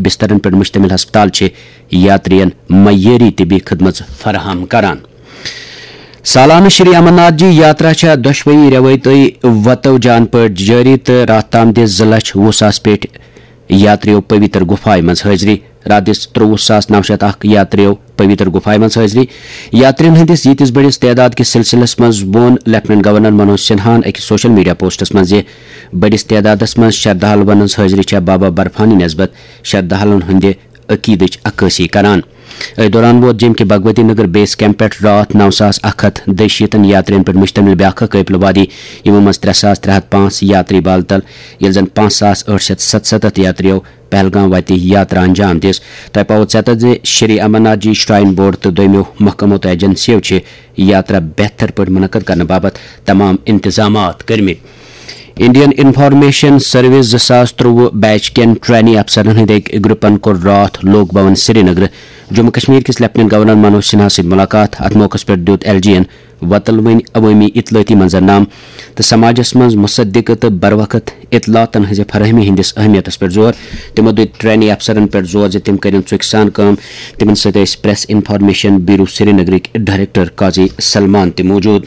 بسترن پر مشتمل ہسپتال یاترین معیاری طبی خدمت فراہم کران. سالانہ شری امرناتھ جی یاترا دشوئی روایتی وتو جان پہ جاری تو رات تام دس 2,20,000 پیٹ یاتریو پویتر گفائے مز حاضری. رات دس 23,901 یاتریو پویتر گفائے مز حاضری. یاترین ہندس یتس بڑس تعداد کس سلسلس مز وون لیفٹنٹ گورنر منوج سنہا اکس سوشل میڈیا پوسٹس مز بڑس تعدادس مز شرداہلون ہز حاضری بابا برفانی نسبت شرداہلن ہند عقیدچ عکاسی کران. دوران ووت جم کے بھگوتی نگر بیس کیمپ پہ رات 9,162 یاترین پر مشتمل بیاکھ قیپل وادی یمو مز 3,305 یاتری بال تل یل زن 5,877 یاتریو پہلگام وتی یاترا انجام دس. تہ پاوت ژتت شری امرناتھ جی شرائن بورڈ تو دویمو محکموں تو ایجنسیو یاترا بہتر پہ منعقد کرنے بابت تمام انتظامات کرمت. Indian information service 2023 batch can trainee افسرن ہند گروپن کور رات لوک بھون سری نگر جموں کشمیر کس لیفٹنٹ گورنر منوج سنہا ست ملاقات. ات موقع پہ دیت ایل جی وتلون عوامی اطلاعاتی منظرنام تو سماجس مز مصدق تو بروقت اطلاعاتن ہز فراہمی ہندس اہمیتس پہ زور. تمو دت ٹرینی افسرن پہ زور تم کرن ژکھ سان کام. تمن ست پریس انفارمیشن بیورو سری نگرک ڈائریکٹر قاضی سلمان تہ موجود.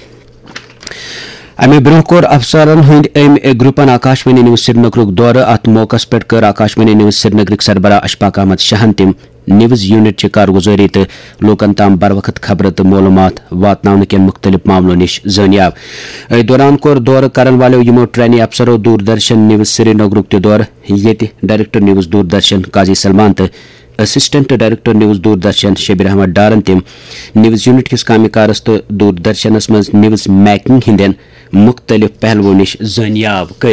امہ برہ کور افسرن ہند گروپن آکاشوانی نیوز سری نگرک دورہ. ات موقع پہ کر آکاشوانی نیوز سری نگرک سربراہ اشفاق احمد شاہن تم نیوز یونٹ چہ کارگزاری تو لوکن تام بروقت خبر تو معلومات واتن کن مختلف معاملوں نش زنیاب. دوران کور دورہ کرن والو یمو ٹرینی افسرو دوردرشن نیوز سری نگرک تہ دورہ یت ڈائریکٹر نیوز دوردرشن قاضی سلمان تو assistant director news Doordarshan Shabbir Ahmad ڈارن تم نیوز یونٹ کس کامہ کارس تو دوردرشنس مز نیوز میکنگ ہندین مختلف پہلووں نش زنیاب کر.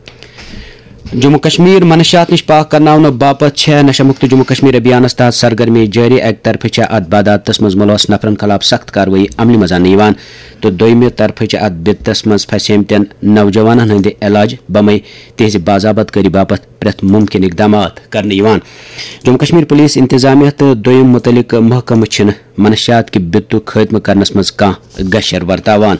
جموں کشمیر منشیات نش پاک کرنا باپت نشہ مکت جموں کشمیر ابھیانس تحت سرگرمی جاری. اک طرف ات بدعاتس مز ملوث نفرن خلاف سخت کاروٲیی عملہِ منٛز اَننہٕ تو دویمہ طرف ات بدتس مز پھسیمتین نوجوانن ہند علاج بمے تہذ باضابط کری باپت پریت ممکن اقدامات کرنے. جموں کشمیر پولیس انتظامیہ تو دویم متعلق محکمہ چھنہ منشیات کہ بدتک خاتمہ کرنس مز کانٛہہ گشر ورتاوان.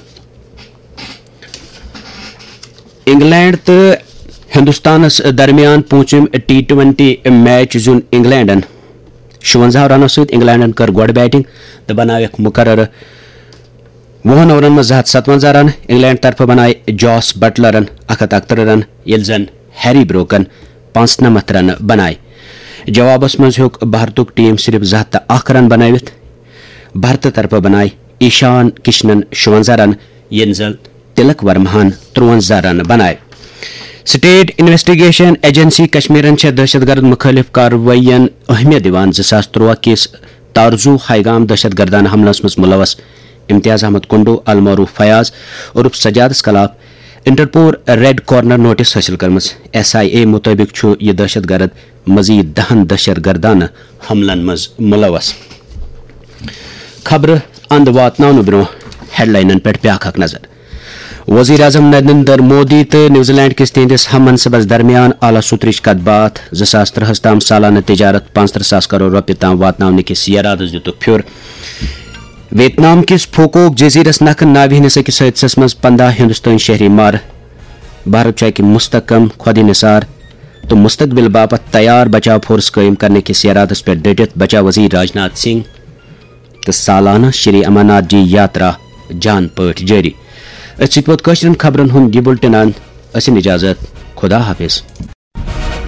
انگلینڈ تو ہندوستانس درمیان 5م T20 میچ زون انگلینڈن 56 رنو ست. انگلینڈن کر گۄڈٕ بیٹنگ تو بناوک مقرر 20 اورن مز 257 رن. انگلینڈ طرف بنائے جاس بٹلرن 168 رن یل زن ہیری بروکن 95 رن بنائے. جوابس مز ہیوک بھارتک ٹیم صرف 201 رن بناوت. بھارت طرف بنائے ایشان کشنن 56 رن ین زن تلک ورمہن 53 رن بنائے. سٹیٹ انویسٹیگیشن ایجنسی کشمیرن دہشت گرد مخالف کاروائین اہمیت دیوان 2003 کس تارزو ہائیگام دہشت گردانہ حملس مز ملوث امتیاز احمد کنڈو المعروف فیاض عرف سجادس خلاف انٹرپور ریڈ کارنر نوٹس حاصل کرمز. SIA مطابق یہ دہشت گرد مزید 10 دہشت گردانہ حملن مز ملوث. خبر اند واتن برو ہیڈ لائنن پہ بیاکھ اکھ نظر. وزیر اعظم نریندر مودی تو نیوزی لینڈ کس تہندس ہم منصبس درمیان اعلی سترچ کت بات 2003 تام سالانہ تجارت 35,000 کروڑ روپیہ تام واتن کس ارادس دتک پھر. ویتنام کس پھوکوک جزیرس نکھ ناوِ ہندس اکس حادثس مز 15 ہندوستانی شہری مار. بھارت چھ مستحکم خود انحصار تو مستقبل باپت تیار بچاؤ فورس قائم کرنے کس ارادس پہ ڈٹت بچاؤ وزیر راجناتھ سنگھ. تو سالانہ شری امرناتھ جی یاترا جان پٲٹھۍ جاری. أسۍ ووت کٲشرٮ۪ن خبرن ہُنٛد یہِ بُلٹن اجازت. خدا حافظ.